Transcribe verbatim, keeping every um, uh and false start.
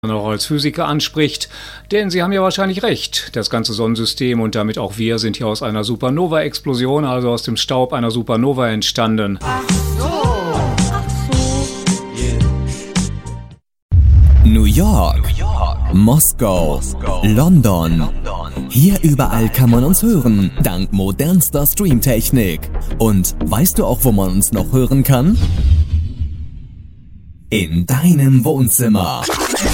noch als Physiker anspricht, denn Sie haben ja wahrscheinlich recht. Das ganze Sonnensystem und damit auch wir sind hier aus einer Supernova-Explosion, also aus dem Staub einer Supernova entstanden. Ach so. Ach so. Yeah. New York, New York. Moskau, Moskau. London. London. Hier überall kann man uns hören, dank modernster Streamtechnik. Und weißt du auch, wo man uns noch hören kann? In deinem Wohnzimmer.